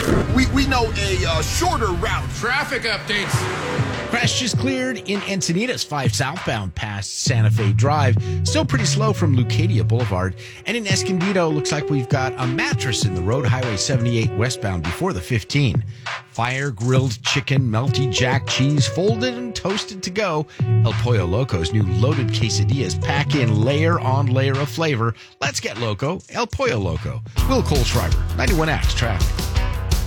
We know a shorter route. Traffic updates. Crash just cleared in Encinitas, 5 southbound past Santa Fe Drive. Still pretty slow from Lucadia Boulevard. And in Escondido, looks like we've got a mattress in the road, Highway 78 westbound before the 15. Fire grilled chicken, melty jack cheese, folded and toasted to go. El Pollo Loco's new loaded quesadillas pack in layer on layer of flavor. Let's get loco. El Pollo Loco. Will Cole Schreiber, 91 Acts Traffic.